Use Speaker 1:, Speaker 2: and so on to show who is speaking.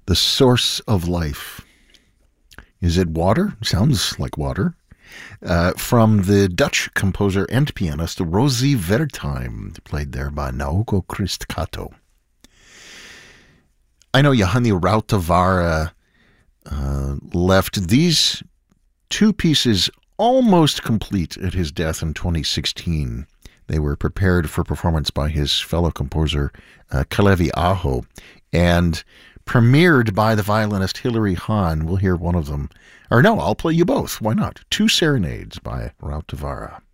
Speaker 1: The Source of Life. Is it water? Sounds like water. From the Dutch composer and pianist Rosie Wertheim, played there by Naoko Christkato. I know Johanni Rautavaara left these two pieces almost complete at his death in 2016. They were prepared for performance by his fellow composer Kalevi Aho and premiered by the violinist Hilary Hahn. We'll hear one of them. Or no, I'll play you both. Why not? Two Serenades by Rautavaara.